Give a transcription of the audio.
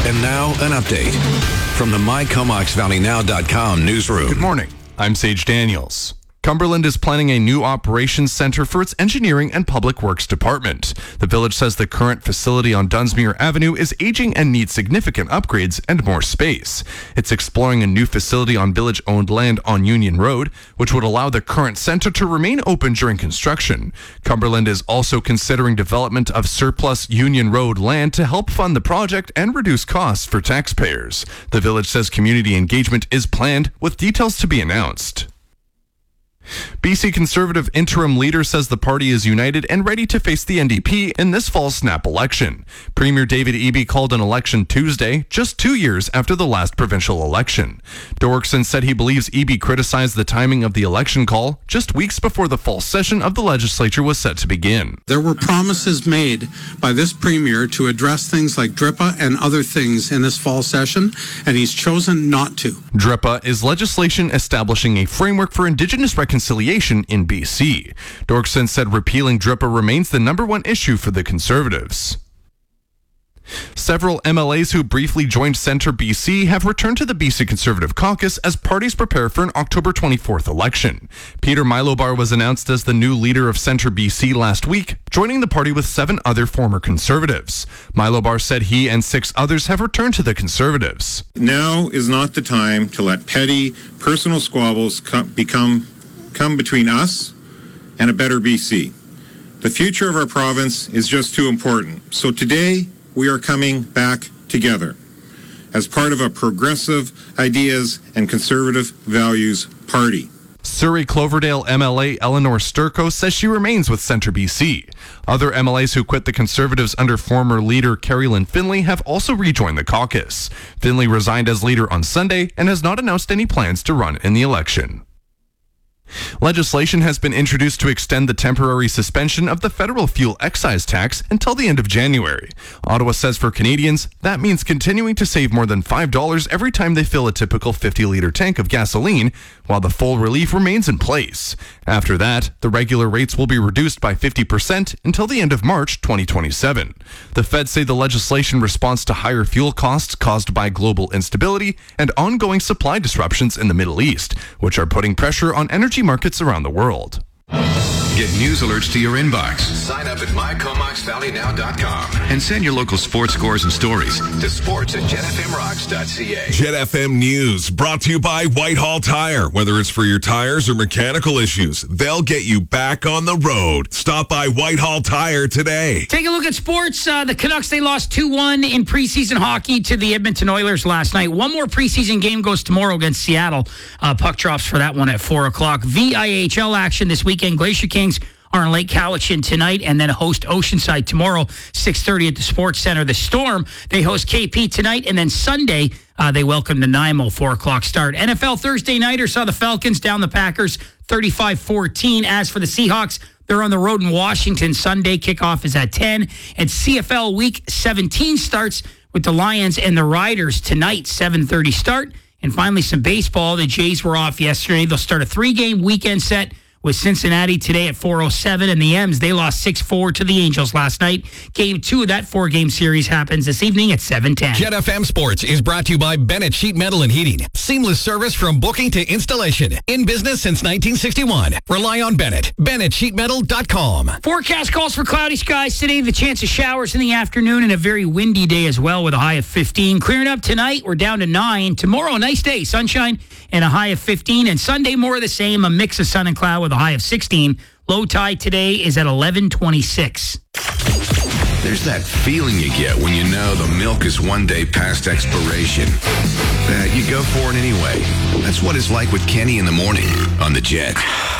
And now, an update from the MyComoxValleyNow.com newsroom. Good morning. I'm Sage Daniels. Cumberland is planning a new operations center for its engineering and public works department. The village says the current facility on Dunsmuir Avenue is aging and needs significant upgrades and more space. It's exploring a new facility on village-owned land on Union Road, which would allow the current center to remain open during construction. Cumberland is also considering development of surplus Union Road land to help fund the project and reduce costs for taxpayers. The village says community engagement is planned, with details to be announced. BC Conservative interim leader says the party is united and ready to face the NDP in this fall's snap election. Premier David Eby called an election Tuesday, just 2 years after the last provincial election. Dorkson said he believes Eby criticized the timing of the election call just weeks before the fall session of the legislature was set to begin. There were promises made by this premier to address things like DRIPA and other things in this fall session, and he's chosen not to. DRIPA is legislation establishing a framework for Indigenous reconciliation in BC. Dorkson said repealing DRIPA remains the number one issue for the Conservatives. Several MLAs who briefly joined Centre BC have returned to the BC Conservative Caucus as parties prepare for an October 24th election. Peter Mylobar was announced as the new leader of Centre BC last week, joining the party with 7 other former Conservatives. Mylobar said he and 6 others have returned to the Conservatives. Now is not the time to let petty, personal squabbles come between us and a better BC. The future of our province is just too important. So today, we are coming back together as part of a progressive ideas and conservative values party. Surrey Cloverdale MLA Eleanor Sturko says she remains with Centre BC. Other MLAs who quit the Conservatives under former leader Carrie Lynn Finlay have also rejoined the caucus. Finlay resigned as leader on Sunday and has not announced any plans to run in the election. Legislation has been introduced to extend the temporary suspension of the federal fuel excise tax until the end of January. Ottawa says for Canadians, that means continuing to save more than $5 every time they fill a typical 50-liter tank of gasoline, while the full relief remains in place. After that, the regular rates will be reduced by 50% until the end of March 2027. The feds say the legislation responds to higher fuel costs caused by global instability and ongoing supply disruptions in the Middle East, which are putting pressure on energy markets around the world. Get news alerts to your inbox. Sign up at MyComoxValleyNow.com and send your local sports scores and stories to sports@jetfmrocks.ca. Jet FM News brought to you by Whitehall Tire. Whether it's for your tires or mechanical issues, they'll get you back on the road. Stop by Whitehall Tire today. Take a look at sports. The Canucks, they lost 2-1 in preseason hockey to the Edmonton Oilers last night. One more preseason game goes tomorrow against Seattle. Puck drops for that one at 4 o'clock. VIHL action this weekend. Glacier Kings are in Lake Cowichan tonight and then host Oceanside tomorrow, 6:30 at the Sports Center. The Storm, they host KP tonight, and then Sunday, they welcome Nanaimo, 4 o'clock start. NFL Thursday nighter saw the Falcons down the Packers 35-14. As for the Seahawks, they're on the road in Washington. Sunday kickoff is at 10. And CFL Week 17 starts with the Lions and the Riders tonight, 7:30 start. And finally, some baseball. The Jays were off yesterday. They'll start a 3-game weekend set with Cincinnati today at 4:07, and the M's, they lost 6-4 to the Angels last night. Game 2 of that 4-game series happens this evening at 7:10. Jet FM Sports is brought to you by Bennett Sheet Metal and Heating. Seamless service from booking to installation. In business since 1961. Rely on Bennett. BennettSheetMetal.com. Forecast calls for cloudy skies today. The chance of showers in the afternoon and a very windy day as well with a high of 15. Clearing up tonight, we're down to 9. Tomorrow, a nice day. Sunshine and a high of 15. And Sunday, more of the same. A mix of sun and cloud with a high of 16. Low tide today is at 11:26. There's that feeling you get when you know the milk is one day past expiration. You go for it anyway. That's what it's like with Kenny in the morning on the Jet.